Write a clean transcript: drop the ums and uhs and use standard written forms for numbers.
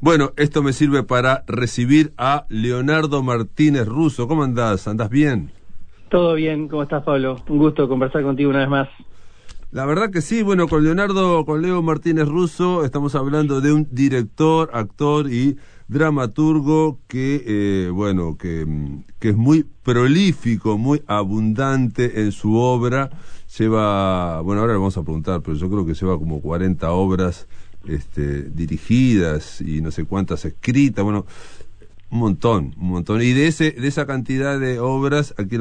Bueno, esto me sirve para recibir a Leonardo Martínez Russo. ¿Cómo andás? ¿Andás bien? Todo bien, ¿cómo estás, Pablo? Un gusto conversar contigo una vez más. La verdad que sí, bueno, con Leo Martínez Russo estamos hablando de un director, actor y dramaturgo que es muy prolífico, muy abundante en su obra. Lleva, bueno, ahora le vamos a preguntar, pero yo creo que lleva como 40 obras dirigidas y no sé cuántas escritas, bueno, un montón. Y de esa cantidad de obras, aquí